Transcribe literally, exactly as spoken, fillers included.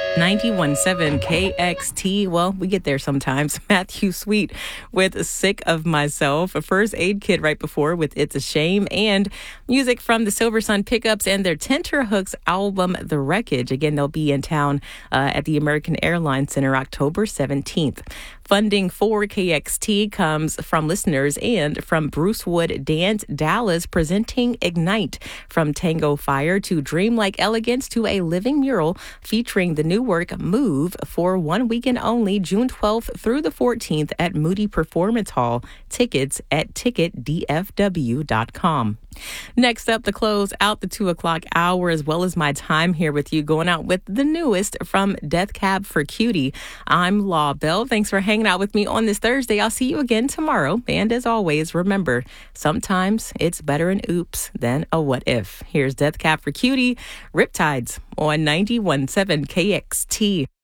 ninety-one point seven K X T. Well, we get there sometimes. Matthew Sweet with Sick of Myself. A First Aid Kit right before with It's a Shame. And music from the Silver Sun Pickups and their Tenterhooks album, The Wreckage. Again, they'll be in town uh, at the American Airlines Center October seventeenth. Funding for K X T comes from listeners and from Bruce Wood Dance Dallas presenting Ignite. From Tango Fire to Dreamlike Elegance to a living mural featuring the new work Move for one weekend only, June twelfth through the fourteenth at Moody Performance Hall. Tickets at ticket d f w dot com. Next up, to close out the two o'clock hour, as well as my time here with you, going out with the newest from Death Cab for Cutie. I'm Law Bell. Thanks for hanging out with me on this Thursday. I'll see you again tomorrow. And as always, remember, sometimes it's better an oops than a what if. Here's Death Cab for Cutie, Riptides on ninety-one point seven K X T.